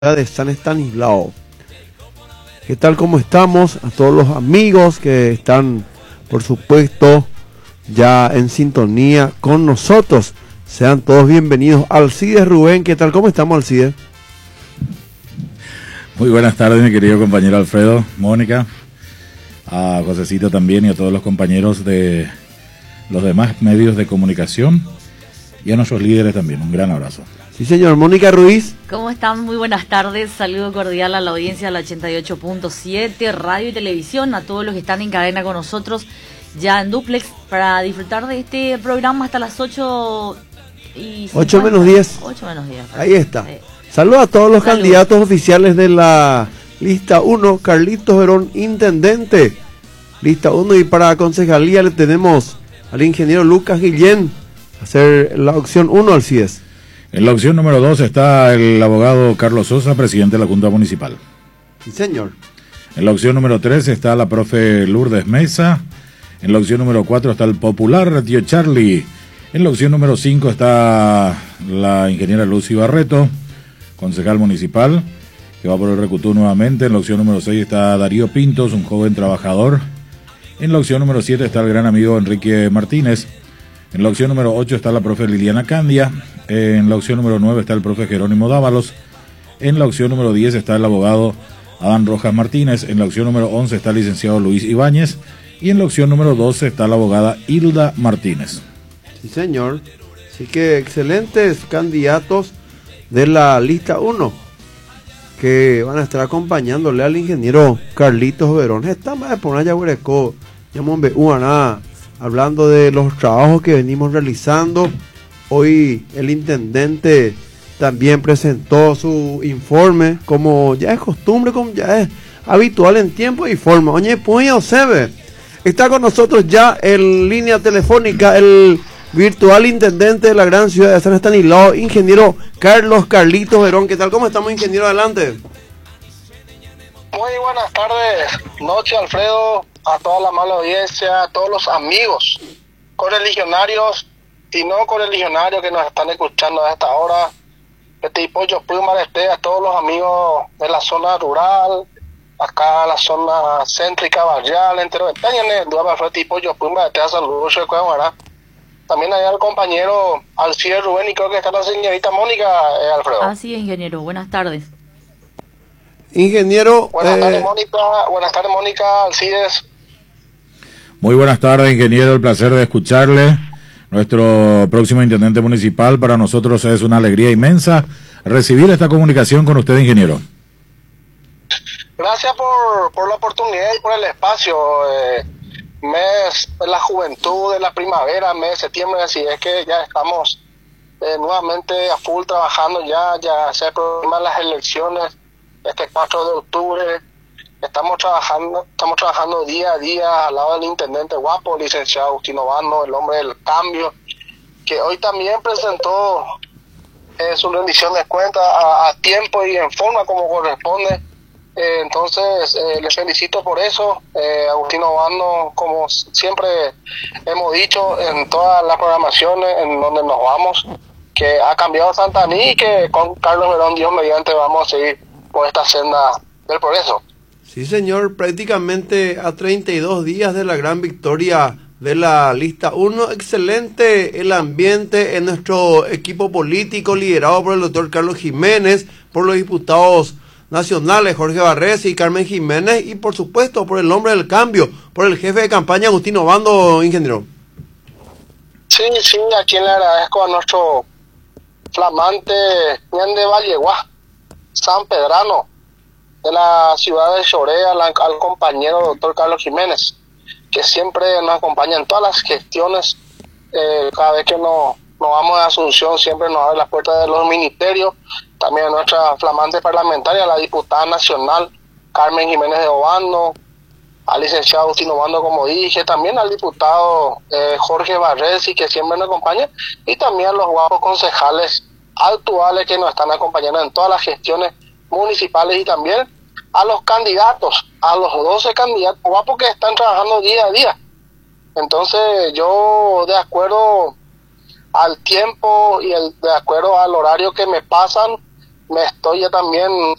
de San Estanislao. ¿Qué tal? ¿Cómo estamos? A todos los amigos que están, por supuesto, ya en sintonía con nosotros. Sean todos bienvenidos. Alcides Rubén, ¿qué tal? ¿Cómo estamos, Alcides? Muy buenas tardes, mi querido compañero Alfredo, Mónica, a Josecito también y a todos los compañeros de los demás medios de comunicación y a nuestros líderes también. Un gran abrazo. Sí, señor. Mónica Ruiz. ¿Cómo están? Muy buenas tardes. Saludo cordial a la audiencia de la 88.7, radio y televisión, a todos los que están en cadena con nosotros ya en duplex para disfrutar de este programa hasta las 8 y 8 menos 10. 8 menos 10. Ahí está. Saludos a todos los candidatos oficiales de la lista 1. Carlitos Verón, intendente. Lista 1. Y para concejalía le tenemos al ingeniero Lucas Guillén a hacer la opción 1, Alcides. En la opción número 2 está el abogado Carlos Sosa, presidente de la Junta Municipal. Sí, señor. En la opción número 3 está la profe Lourdes Mesa. En la opción número 4 está el popular tío Charlie. En la opción número 5 está la ingeniera Lucy Barreto, concejal municipal, que va por el Recutú nuevamente. En la opción número 6 está Darío Pintos, un joven trabajador. En la opción número 7 está el gran amigo Enrique Martínez. En la opción número 8 está la profe Liliana Candia. En la opción número 9 está el profe Jerónimo Dávalos. En la opción número 10 está el abogado Adán Rojas Martínez. En la opción número 11 está el licenciado Luis Ibáñez. Y en la opción número 12 está la abogada Hilda Martínez. Sí, señor. Así que excelentes candidatos de la lista 1 que van a estar acompañándole al ingeniero Carlitos Verón. Estamos por una yaguareco, hablando de los trabajos que venimos realizando. Hoy el intendente también presentó su informe, como ya es costumbre, como ya es habitual en tiempo y forma. Oye, pues se ve. Está con nosotros ya en línea telefónica el virtual intendente de la gran ciudad de San Estanislao, ingeniero Carlitos Verón. ¿Qué tal? ¿Cómo estamos, ingeniero? Adelante. Muy buenas tardes, noche, Alfredo, a toda la amable audiencia, a todos los amigos correligionarios y no correligionarios que nos están escuchando a esta hora. A todos los amigos de la zona rural, acá la zona céntrica, barrial, entero de también hay al compañero Alcides Rubén y creo que está la señorita Mónica, Alfredo. Así es, ingeniero. Buenas tardes. Ingeniero. Buenas tardes, Mónica. Buenas tardes, Mónica, Alcides. Muy buenas tardes, ingeniero. El placer de escucharle. Nuestro próximo intendente municipal, para nosotros es una alegría inmensa recibir esta comunicación con usted, ingeniero. Gracias por la oportunidad y por el espacio. Mes de la juventud, de la primavera, mes de septiembre, así es que ya estamos nuevamente a full trabajando, ya se aproximan las elecciones este 4 de octubre. Estamos trabajando día a día al lado del intendente guapo, licenciado Agustín Obando, el hombre del cambio, que hoy también presentó su rendición de cuentas a tiempo y en forma como corresponde. Entonces les felicito por eso. Agustín Obando, como siempre hemos dicho en todas las programaciones en donde nos vamos, que ha cambiado Santaní y que con Carlos Verón, Dios mediante, vamos a seguir por esta senda del progreso. Sí, señor, prácticamente a 32 días de la gran victoria de la lista 1. Excelente el ambiente en nuestro equipo político liderado por el doctor Carlos Jiménez, por los diputados nacionales Jorge Barrés y Carmen Jiménez y por supuesto por el hombre del cambio, por el jefe de campaña Agustín Obando, ingeniero. Sí, a quien le agradezco a nuestro flamante de Valleguá, San Pedrano, de la ciudad de Chorea, al compañero doctor Carlos Jiménez, que siempre nos acompaña en todas las gestiones. Cada vez que nos vamos a Asunción siempre nos abre las puertas de los ministerios. También a nuestra flamante parlamentaria, la diputada nacional Carmen Jiménez de Obando, al licenciado Agustín Obando, como dije, también al diputado Jorge Barresi, que siempre nos acompaña, y también a los guapos concejales actuales que nos están acompañando en todas las gestiones municipales, y también a los candidatos, a los 12 candidatos guapos que están trabajando día a día. Entonces yo, de acuerdo al tiempo y de acuerdo al horario que me pasan, me estoy ya también